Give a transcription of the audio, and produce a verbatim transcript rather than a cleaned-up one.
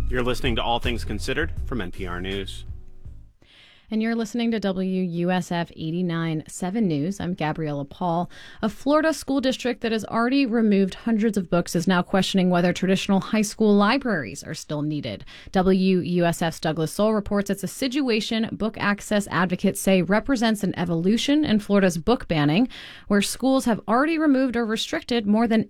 You're listening to All Things Considered from N P R News. And you're listening to W U S F eighty-nine point seven News. I'm Gabriella Paul. A Florida school district that has already removed hundreds of books is now questioning whether traditional high school libraries are still needed. W U S F's Douglas Soul reports it's a situation book access advocates say represents an evolution in Florida's book banning, where schools have already removed or restricted more than